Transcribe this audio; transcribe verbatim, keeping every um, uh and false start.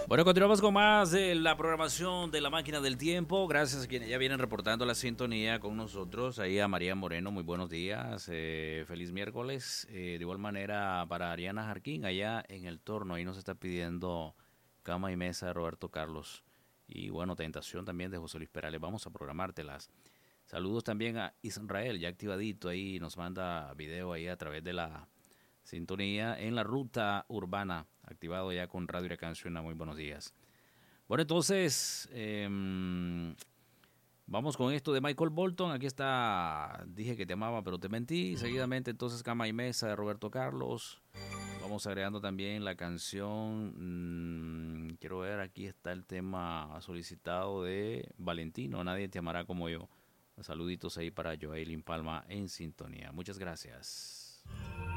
Bueno, continuamos con más de la programación de la máquina del tiempo. Gracias a quienes ya vienen reportando la sintonía con nosotros. Ahí a María Moreno, muy buenos días. Eh, feliz miércoles. Eh, de igual manera para Ariana Jarquín, allá en el torno. Ahí nos está pidiendo cama y mesa de Roberto Carlos. Y bueno, tentación también de José Luis Perales. Vamos a programártelas. Saludos también a Israel, ya activadito ahí. Nos manda video ahí a través de la sintonía en la ruta urbana, activado ya con Radio y la Canción. Muy buenos días. Bueno, entonces, eh, vamos con esto de Michael Bolton. Aquí está, dije que te amaba, pero te mentí. Seguidamente, entonces, Cama y Mesa de Roberto Carlos. Vamos agregando también la canción. Mmm, quiero ver, aquí está el tema solicitado de Valentino. Nadie te amará como yo. Saluditos ahí para Joailin Palma en sintonía. Muchas gracias.